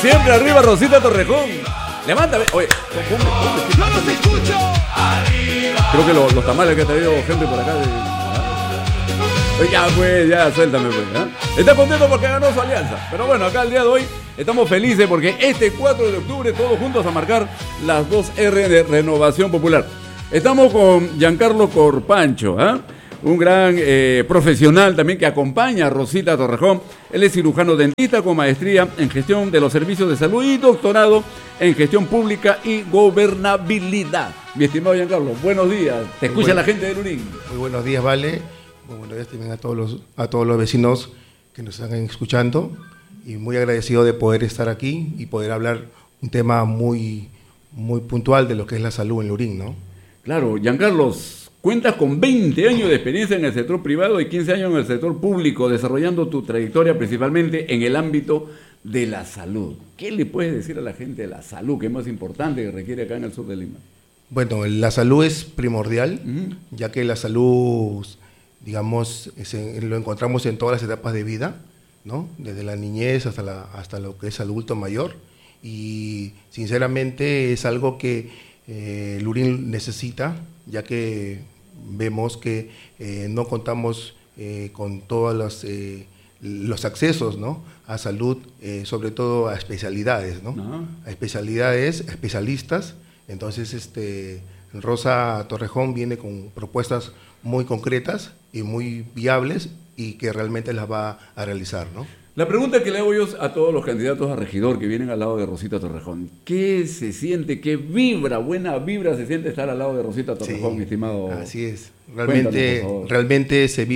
Siempre arriba, Rosita Torrejón. Levántame. Oye, ¡No los escucho! creo que los tamales que ha traído gente por acá. Oye, ya pues, ya, suéltame pues. Está contento porque ganó su alianza. Pero bueno, acá el día de hoy estamos felices porque este 4 de octubre todos juntos a marcar las 2R de Renovación Popular. Estamos con Giancarlo Corpancho, un gran profesional también que acompaña a Rosita Torrejón. Él es cirujano dentista con maestría en gestión de los servicios de salud y doctorado en gestión pública y gobernabilidad. Mi estimado Giancarlo, buenos días. Te escucha la gente de Lurín. Muy buenos días, Vale. Muy buenos días también a todos los vecinos que nos están escuchando. Y muy agradecido de poder estar aquí y poder hablar un tema muy, muy puntual de lo que es la salud en Lurín, ¿no? Claro, Giancarlo, cuentas con 20 años de experiencia en el sector privado y 15 años en el sector público, desarrollando tu trayectoria principalmente en el ámbito de la salud. ¿Qué le puedes decir a la gente de la salud, que es más importante que requiere acá en el sur de Lima? Bueno, la salud es primordial, ya que la salud, digamos, lo encontramos en todas las etapas de vida, ¿no? Desde la niñez hasta lo que es adulto mayor. Y sinceramente es algo que Lurín necesita, ya que vemos que no contamos con todos los accesos, ¿no?, a salud, sobre todo a especialidades, ¿no? A especialistas. Entonces, Rosa Torrejón viene con propuestas muy concretas y muy viables y que realmente las va a realizar, ¿no? La pregunta que le hago yo a todos los candidatos a regidor que vienen al lado de Rosita Torrejón: ¿qué se siente, qué buena vibra se siente estar al lado de Rosita Torrejón, sí, mi estimado? Así es. Cuéntanos, Realmente se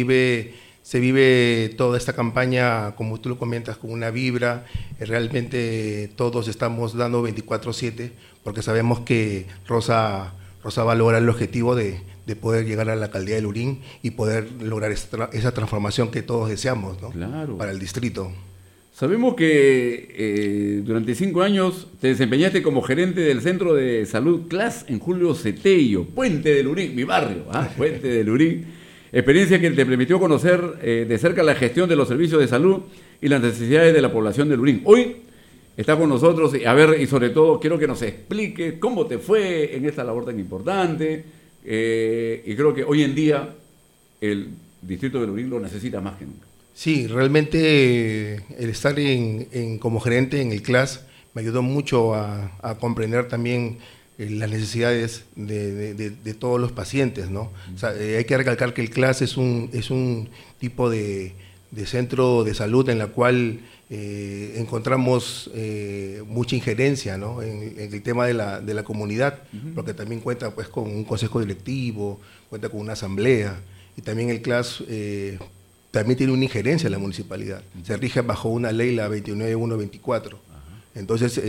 vive toda esta campaña, como tú lo comentas, con una vibra. Realmente todos estamos dando 24/7 porque sabemos que Rosa va a lograr el objetivo de poder llegar a la alcaldía de Lurín y poder lograr esa transformación que todos deseamos, ¿no? Claro. Para el distrito. Sabemos que durante 5 años te desempeñaste como gerente del Centro de Salud CLAS en Julio Cetello, Puente de Lurín, mi barrio, Puente de Lurín. Experiencia que te permitió conocer de cerca la gestión de los servicios de salud y las necesidades de la población de Lurín. Hoy está con nosotros y sobre todo quiero que nos expliques cómo te fue en esta labor tan importante. Y creo que hoy en día el distrito de Lurín lo necesita más que nunca. Sí, realmente el estar como gerente en el CLAS me ayudó mucho a comprender también las necesidades de todos los pacientes, ¿no? O sea, hay que recalcar que el CLAS es un tipo de centro de salud en la cual encontramos mucha injerencia, ¿no?, en el tema de la comunidad, porque también cuenta pues con un consejo directivo, cuenta con una asamblea, y también el CLAS también tiene una injerencia en la municipalidad. Se rige bajo una ley, la 29124. Entonces,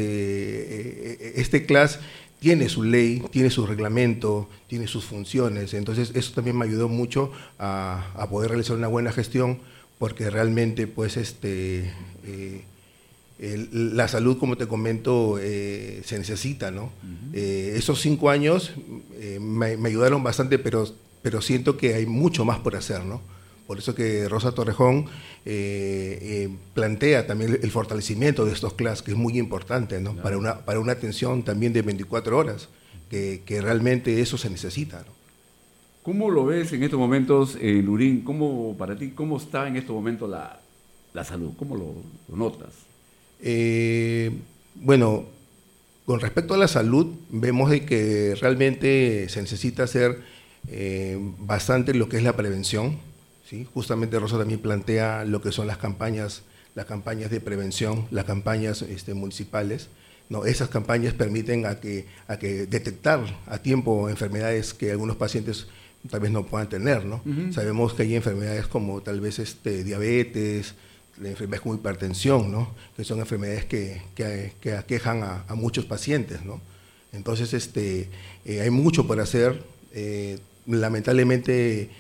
este CLAS tiene su ley, tiene su reglamento, tiene sus funciones. Entonces, eso también me ayudó mucho a poder realizar una buena gestión, porque realmente pues la salud, como te comento, se necesita, ¿no? Esos 5 años me ayudaron bastante, pero siento que hay mucho más por hacer, ¿no? Por eso que Rosa Torrejón plantea también el fortalecimiento de estos CLAS, que es muy importante, ¿no? Claro. Para una atención también de 24 horas, que realmente eso se necesita, ¿no? ¿Cómo lo ves en estos momentos, Lurín? Para ti, ¿cómo está en estos momentos la salud? ¿Cómo lo notas? Bueno, con respecto a la salud, vemos de que realmente se necesita hacer bastante lo que es la prevención, ¿sí? Justamente Rosa también plantea lo que son las campañas de prevención, las campañas municipales, ¿no? Esas campañas permiten a que detectar a tiempo enfermedades que algunos pacientes tal vez no puedan tener, ¿no? Sabemos que hay enfermedades como tal vez diabetes, enfermedades como hipertensión, ¿no?, que son enfermedades que aquejan a muchos pacientes, ¿no? Entonces, hay mucho por hacer. Lamentablemente,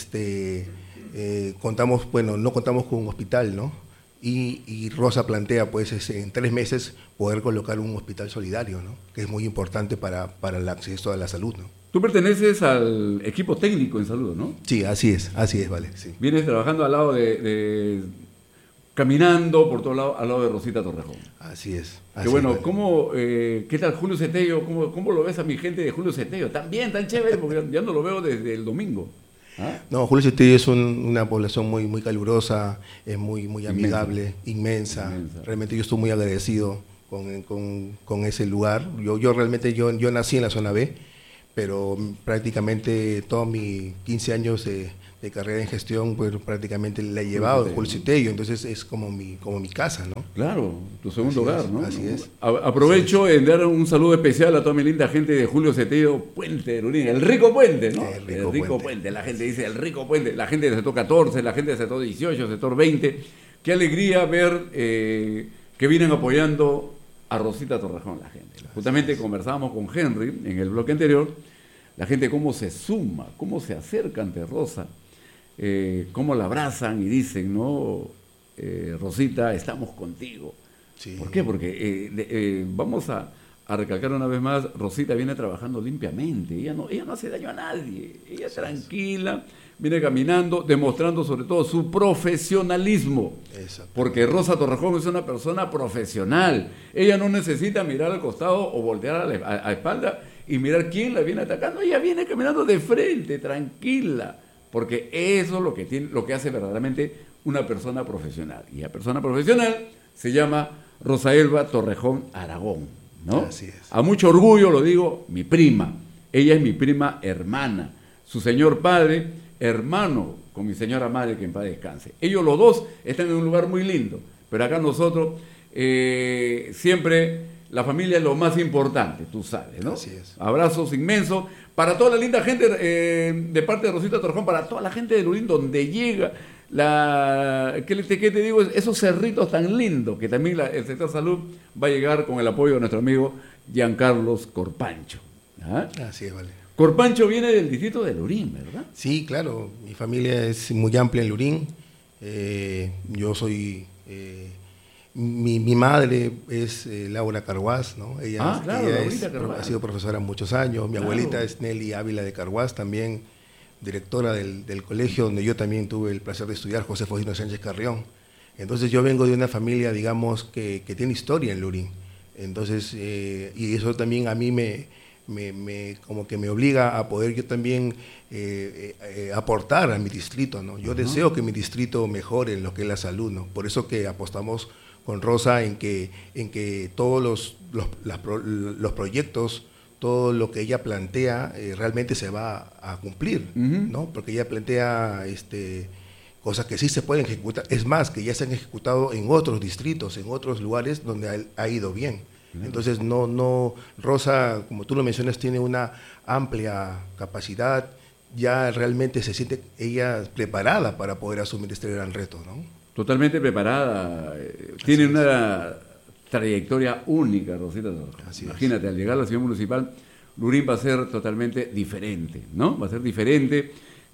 no contamos con un hospital, ¿no? Y Rosa plantea, pues, en 3 meses poder colocar un hospital solidario, ¿no?, que es muy importante para el acceso a la salud, ¿no? Tú perteneces al equipo técnico en salud, ¿no? Sí, así es, vale. Sí. Vienes trabajando al lado de caminando por todo lado al lado de Rosita Torrejón. Así es. Que bueno, ¿qué tal Julio Cetello? ¿Cómo lo ves a mi gente de Julio Cetello? Tan bien, tan chévere, porque ya no lo veo desde el domingo. ¿Ah? No, Julio Cetello es una población muy calurosa, es muy amigable, inmensa. Realmente yo estoy muy agradecido con ese lugar. Yo realmente nací en la zona B, pero prácticamente todos mis 15 años de carrera en gestión, pues prácticamente la he llevado en Julio Cetello, entonces es como mi casa, ¿no? Claro, tu segundo hogar, ¿no? Así es. Aprovecho en dar un saludo especial a toda mi linda gente de Julio Cetello, Puente de Lurín, el rico puente, ¿no? El rico puente, la gente dice el rico puente, la gente del sector 14, la gente del sector 18, sector 20, qué alegría ver que vienen apoyando a Rosita Torrejón la gente. Justamente conversábamos con Henry en el bloque anterior, la gente cómo se suma, cómo se acerca ante Rosa, cómo la abrazan y dicen, ¿no? Rosita, estamos contigo. Sí. ¿Por qué? Porque vamos a recalcar una vez más, Rosita viene trabajando limpiamente, ella no hace daño a nadie, ella tranquila, viene caminando, demostrando sobre todo su profesionalismo. Porque Rosa Torrejón es una persona profesional, ella no necesita mirar al costado o voltear a espalda y mirar quién la viene atacando, ella viene caminando de frente, tranquila. Porque eso es lo que hace verdaderamente una persona profesional. Y la persona profesional se llama Rosa Elba Torrejón Aragón, ¿no? Así es. A mucho orgullo lo digo, mi prima. Ella es mi prima hermana. Su señor padre, hermano con mi señora madre, que en paz descanse. Ellos los dos están en un lugar muy lindo. Pero acá nosotros siempre la familia es lo más importante, tú sabes, ¿no? Así es. Abrazos inmensos para toda la linda gente de parte de Rosita Torrejón, para toda la gente de Lurín, donde llega ¿qué te digo? Esos cerritos tan lindos, que también el sector salud va a llegar con el apoyo de nuestro amigo Giancarlos Corpancho. ¿Ah? Así es, vale. Corpancho viene del distrito de Lurín, ¿verdad? Sí, claro, mi familia es muy amplia en Lurín. Yo soy... Mi madre es Laura Carguás, ¿no? Ella ha sido profesora muchos años. Mi abuelita es Nelly Ávila de Carguás, también directora del colegio donde yo también tuve el placer de estudiar, José Faustino Sánchez Carrión. Entonces yo vengo de una familia, digamos, que tiene historia en Lurín. Entonces, y eso también a mí como que me obliga a poder yo también aportar a mi distrito, ¿no? Yo deseo que mi distrito mejore en lo que es la salud, ¿no? Por eso que apostamos con Rosa en que todos los proyectos, todo lo que ella plantea realmente se va a cumplir, ¿no? Porque ella plantea cosas que sí se pueden ejecutar, es más, que ya se han ejecutado en otros distritos, en otros lugares donde ha ido bien. Entonces, Rosa, como tú lo mencionas, tiene una amplia capacidad, ya realmente se siente ella preparada para poder asumir este gran reto, ¿no? Totalmente preparada, tiene una trayectoria única, Rosita. Imagínate, al llegar a la ciudad municipal, Lurín va a ser totalmente diferente, ¿no? Va a ser diferente,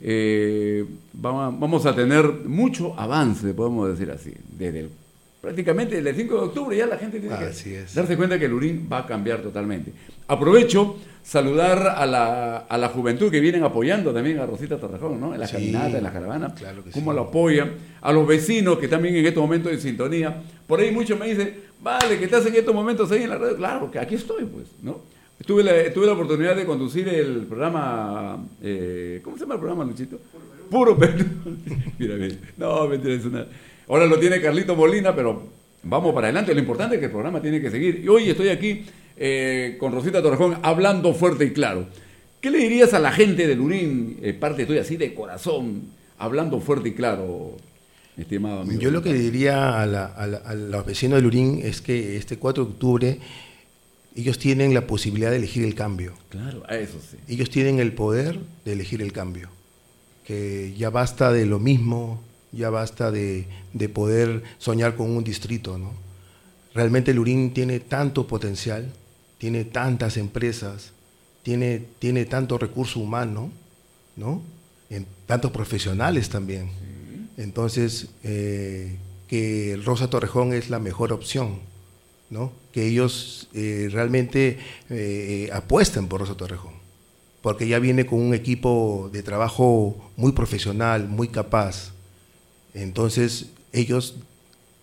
vamos a tener mucho avance, podemos decir así, prácticamente desde el 5 de octubre ya la gente tiene que darse cuenta que Lurín va a cambiar totalmente. Aprovecho saludar a la juventud que vienen apoyando también a Rosita Torrejón, ¿no? En la caminata, en la caravana, claro que cómo lo apoyan, a los vecinos que también en estos momentos en sintonía. Por ahí muchos me dicen, vale, que estás en estos momentos ahí en la radio. Claro, que aquí estoy, pues, ¿no? Tuve la oportunidad de conducir el programa, ¿cómo se llama el programa, Luchito? Puro Perú. Mira, no, mentira, es una... Ahora lo tiene Carlito Molina, pero vamos para adelante. Lo importante es que el programa tiene que seguir. Y hoy estoy aquí con Rosita Torrejón hablando fuerte y claro. ¿Qué le dirías a la gente de Lurín, parte tuya así de corazón, hablando fuerte y claro, estimado amigo? Yo lo que le diría a los vecinos de Lurín es que este 4 de octubre ellos tienen la posibilidad de elegir el cambio. Claro, a eso sí. Ellos tienen el poder de elegir el cambio. Que ya basta de lo mismo, ya basta de poder soñar con un distrito, ¿no? Realmente Lurín tiene tanto potencial, tiene tantas empresas, tiene tanto recurso humano, ¿no? Tantos profesionales también. Sí. Entonces, que Rosa Torrejón es la mejor opción, ¿no? Que ellos realmente apuesten por Rosa Torrejón, porque ya viene con un equipo de trabajo muy profesional, muy capaz. Entonces, ellos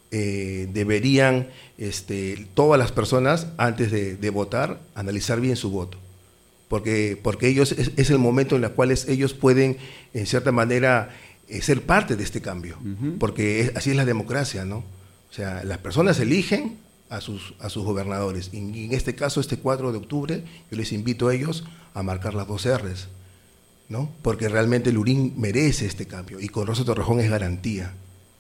deberían todas las personas, antes de votar, analizar bien su voto. Porque ellos es el momento en el cual ellos pueden, en cierta manera, ser parte de este cambio. Porque así es la democracia, ¿no? O sea, las personas eligen a sus gobernadores. Y en este caso, este 4 de octubre, yo les invito a ellos a marcar las 2 R's, ¿no? Porque realmente Lurín merece este cambio. Y con Rosa Torrejón es garantía,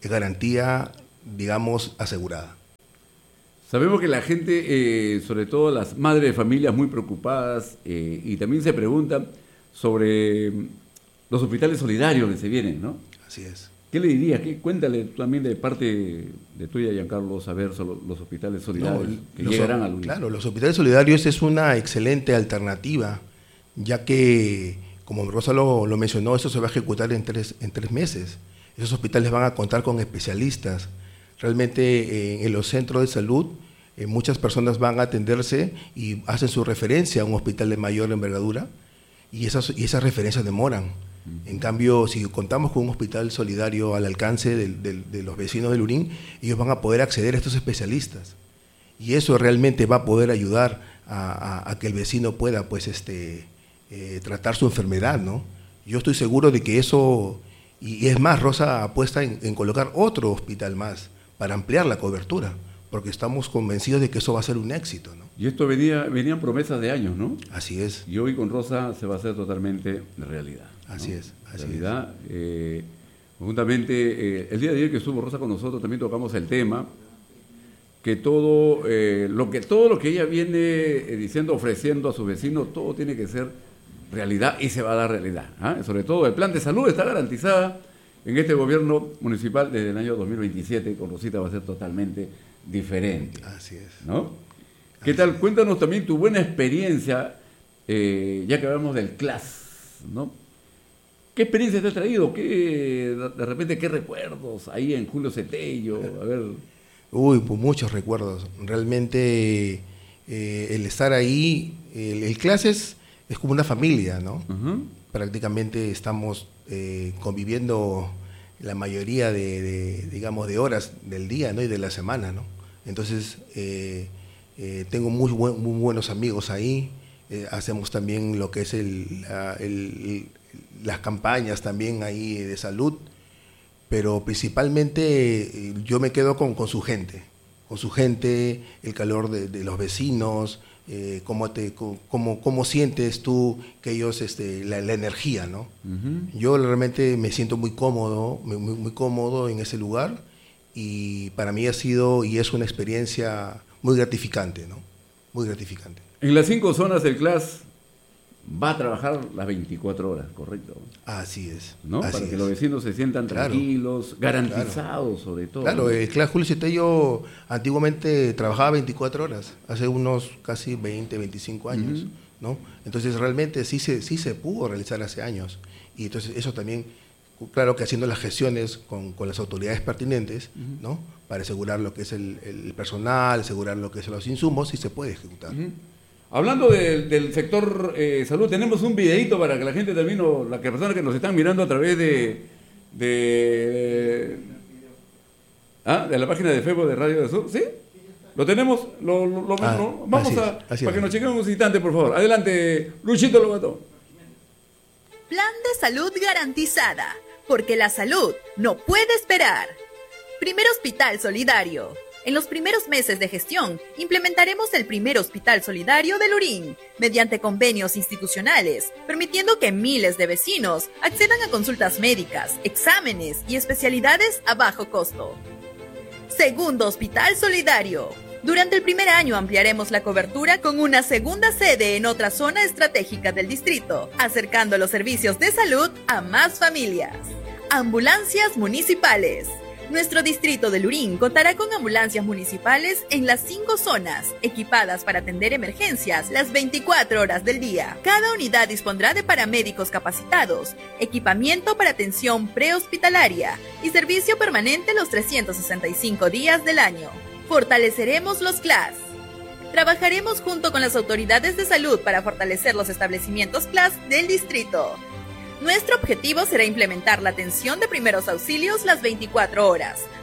digamos, asegurada. Sabemos que la gente, sobre todo las madres de familias muy preocupadas, y también se preguntan sobre los hospitales solidarios que se vienen, ¿no? Así es. ¿Qué le dirías? Cuéntale también de parte de tuya, Giancarlo, saber sobre los hospitales solidarios que llegarán al Lurín. Claro, los hospitales solidarios es una excelente alternativa, ya que, como Rosa lo mencionó, eso se va a ejecutar en tres meses. Esos hospitales van a contar con especialistas. Realmente en los centros de salud muchas personas van a atenderse y hacen su referencia a un hospital de mayor envergadura y esas referencias demoran. En cambio, si contamos con un hospital solidario al alcance de los vecinos de Lurín, ellos van a poder acceder a estos especialistas. Y eso realmente va a poder ayudar a que el vecino pueda tratar su enfermedad, ¿no? Yo estoy seguro de que eso, y es más, Rosa apuesta en colocar otro hospital más para ampliar la cobertura, porque estamos convencidos de que eso va a ser un éxito, ¿no? Y esto venían promesas de años, ¿no? Así es. Y hoy con Rosa se va a hacer totalmente realidad, ¿no? Así es. Realidad. Juntamente, el día de ayer que estuvo Rosa con nosotros también tocamos el tema que todo lo que ella viene diciendo, ofreciendo a sus vecinos, todo tiene que ser realidad y se va a dar realidad, ¿eh? Sobre todo el plan de salud está garantizada en este gobierno municipal desde el año 2027, con Rosita va a ser totalmente diferente. Así es. ¿No? ¿Qué tal? Cuéntanos también tu buena experiencia, ya que hablamos del CLAS, ¿no? ¿Qué experiencia te ha traído? De repente, ¿qué recuerdos ahí en Julio Cetello? A ver. Uy, pues muchos recuerdos. Realmente el estar ahí, el CLAS es como una familia, ¿no? Uh-huh. Prácticamente estamos conviviendo la mayoría de horas del día, ¿no? Y de la semana, ¿no? Entonces, tengo muy buenos amigos ahí. Hacemos también lo que es las campañas también ahí de salud, pero principalmente yo me quedo con su gente, el calor de los vecinos, cómo sientes tú que ellos, la energía, ¿no? Uh-huh. Yo realmente me siento muy cómodo en ese lugar y para mí ha sido y es una experiencia muy gratificante, ¿no? Muy gratificante. En las 5 zonas del CLAS va a trabajar las 24 horas, ¿correcto? Así es. ¿No? Así para es. Que los vecinos se sientan tranquilos, garantizados sobre todo. Claro, el CLAS Julio Cetello antiguamente trabajaba 24 horas, hace unos casi 20, 25 años, uh-huh. ¿no? Entonces realmente sí se pudo realizar hace años. Y entonces eso también, claro que haciendo las gestiones con las autoridades pertinentes, uh-huh. ¿no? Para asegurar lo que es el personal, asegurar lo que son los insumos, sí se puede ejecutar. Uh-huh. Hablando del sector salud, tenemos un videito para que la gente también, las personas que nos están mirando a través de la página de Facebook de Radio del Sur, ¿sí? ¿Lo tenemos? Vamos para que nos chequemos un instante, por favor. Adelante, Luchito Lobato. Plan de salud garantizada, porque la salud no puede esperar. Primer Hospital Solidario. En los primeros meses de gestión, implementaremos el primer hospital solidario de Lurín, mediante convenios institucionales, permitiendo que miles de vecinos accedan a consultas médicas, exámenes y especialidades a bajo costo. Segundo Hospital Solidario. Durante el primer año ampliaremos la cobertura con una segunda sede en otra zona estratégica del distrito, acercando los servicios de salud a más familias. Ambulancias municipales. Nuestro distrito de Lurín contará con ambulancias municipales en las 5 zonas, equipadas para atender emergencias las 24 horas del día. Cada unidad dispondrá de paramédicos capacitados, equipamiento para atención prehospitalaria y servicio permanente los 365 días del año. Fortaleceremos los CLAS. Trabajaremos junto con las autoridades de salud para fortalecer los establecimientos CLAS del distrito. Nuestro objetivo será implementar la atención de primeros auxilios las 24 horas,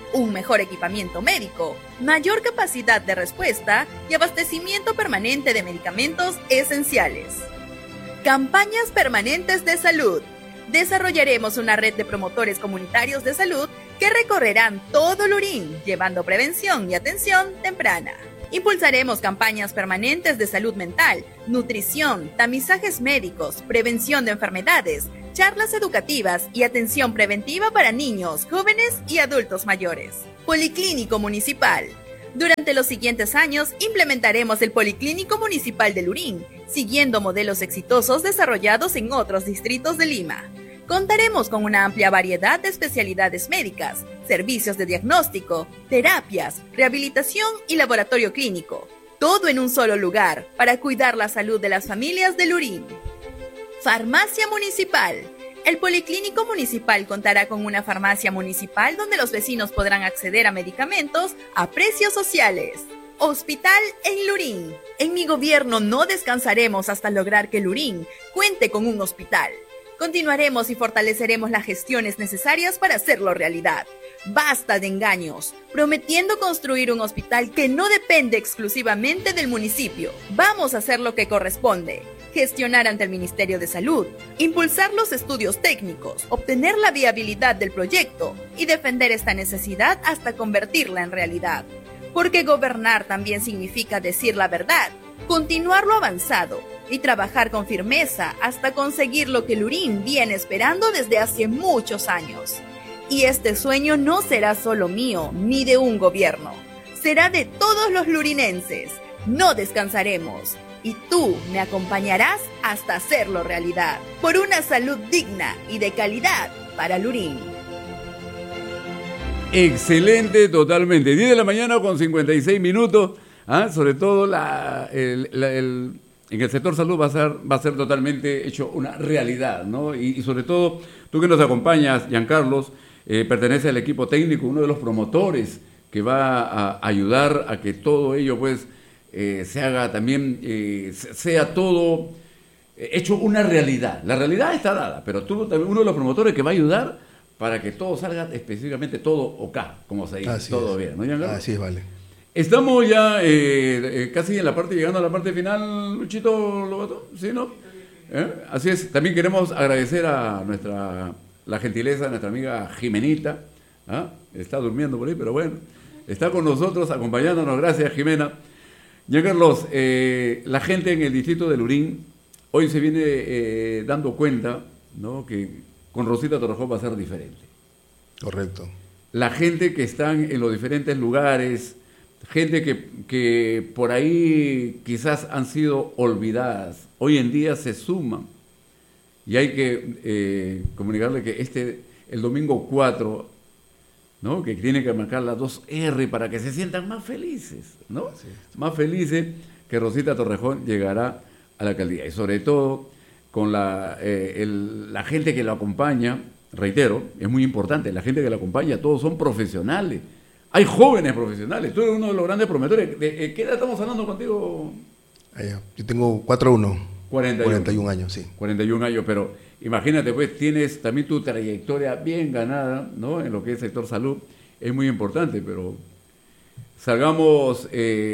un mejor equipamiento médico, mayor capacidad de respuesta y abastecimiento permanente de medicamentos esenciales. Campañas permanentes de salud. Desarrollaremos una red de promotores comunitarios de salud que recorrerán todo Lurín, llevando prevención y atención temprana. Impulsaremos campañas permanentes de salud mental, nutrición, tamizajes médicos, prevención de enfermedades, charlas educativas y atención preventiva para niños, jóvenes y adultos mayores. Policlínico Municipal. Durante los siguientes años implementaremos el Policlínico Municipal de Lurín, siguiendo modelos exitosos desarrollados en otros distritos de Lima. Contaremos con una amplia variedad de especialidades médicas, servicios de diagnóstico, terapias, rehabilitación y laboratorio clínico. Todo en un solo lugar para cuidar la salud de las familias de Lurín. Farmacia Municipal. El Policlínico Municipal contará con una farmacia municipal donde los vecinos podrán acceder a medicamentos a precios sociales. Hospital en Lurín. En mi gobierno no descansaremos hasta lograr que Lurín cuente con un hospital. Continuaremos y fortaleceremos las gestiones necesarias para hacerlo realidad. Basta de engaños, prometiendo construir un hospital que no depende exclusivamente del municipio. Vamos a hacer lo que corresponde. Gestionar ante el Ministerio de Salud, impulsar los estudios técnicos, obtener la viabilidad del proyecto y defender esta necesidad hasta convertirla en realidad. Porque gobernar también significa decir la verdad, continuar lo avanzado y trabajar con firmeza hasta conseguir lo que Lurín viene esperando desde hace muchos años. Y este sueño no será solo mío ni de un gobierno, será de todos los lurinenses. No descansaremos. Y tú me acompañarás hasta hacerlo realidad, por una salud digna y de calidad para Lurín. Excelente, totalmente. 10 de la mañana con 56 minutos. Sobre todo en el sector salud va a ser totalmente hecho una realidad, ¿no? Y sobre todo, tú que nos acompañas, Giancarlos, pertenece al equipo técnico, uno de los promotores que va a ayudar a que todo ello, pues, se haga también, sea todo hecho una realidad. La realidad está dada, pero tú también uno de los promotores que va a ayudar para que todo salga específicamente todo OK, como se dice, así todo es. Bien, ¿no, Giancarlo? Así es, vale. Estamos ya casi llegando a la parte final, Luchito Lobato, ¿sí, no? Así es, también queremos agradecer a la gentileza de nuestra amiga Jimenita, está durmiendo por ahí, pero bueno, está con nosotros, acompañándonos, gracias Jimena. Giancarlos, la gente en el distrito de Lurín hoy se viene dando cuenta, ¿no?, que con Rosita Torrejón va a ser diferente. Correcto. La gente que están en los diferentes lugares, gente que por ahí quizás han sido olvidadas, hoy en día se suman. Y hay que comunicarle que el domingo 4, ¿no?, que tiene que marcar las 2R para que se sientan más felices, ¿no? Sí. Más felices, que Rosita Torrejón llegará a la alcaldía. Y sobre todo con la gente que lo acompaña, reitero, es muy importante, la gente que lo acompaña, todos son profesionales. Hay jóvenes profesionales, tú eres uno de los grandes promotores. ¿De qué edad estamos hablando contigo? Yo tengo 41. 41 años, sí. 41 años, pero imagínate, pues, tienes también tu trayectoria bien ganada, ¿no?, en lo que es sector salud, es muy importante, pero salgamos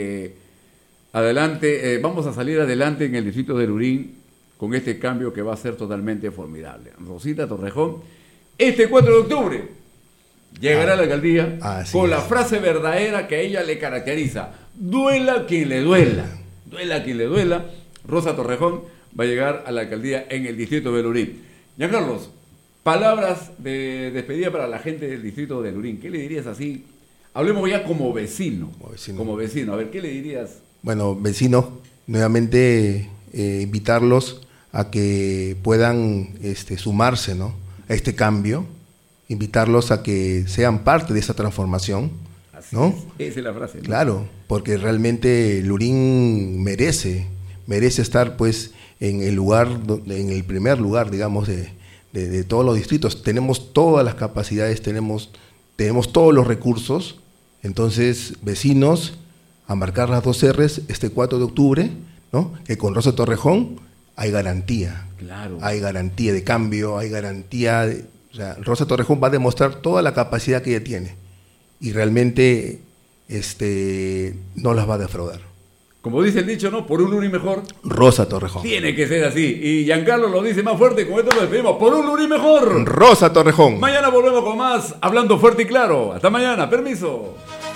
adelante, vamos a salir adelante en el distrito de Lurín con este cambio que va a ser totalmente formidable. Rosita Torrejón, este 4 de octubre, llegará a la alcaldía con la frase verdadera que a ella le caracteriza: duela quien le duela, duela quien le duela. Rosa Torrejón va a llegar a la alcaldía en el distrito de Lurín. Giancarlos, palabras de despedida para la gente del distrito de Lurín. ¿Qué le dirías así? Hablemos ya como vecino. Como vecino. A ver, ¿qué le dirías? Bueno, vecinos, nuevamente invitarlos a que puedan sumarse, ¿no?, a este cambio, invitarlos a que sean parte de esa transformación, ¿no? Esa es la frase, ¿no? Claro, porque realmente Lurín merece estar, pues, en el primer lugar, digamos, de todos los distritos. Tenemos todas las capacidades, tenemos todos los recursos. Entonces, vecinos, a marcar las 2Rs este 4 de octubre, ¿no?, que con Rosa Torrejón hay garantía. Claro. Hay garantía de cambio, hay garantía o sea, Rosa Torrejón va a demostrar toda la capacidad que ella tiene. y realmente no las va a defraudar. Como dice el dicho, ¿no? Por un Luri mejor. Rosa Torrejón. Tiene que ser así. Y Giancarlo lo dice más fuerte, con esto lo despedimos. Por un Luri mejor. Rosa Torrejón. Mañana volvemos con más Hablando Fuerte y Claro. Hasta mañana. Permiso.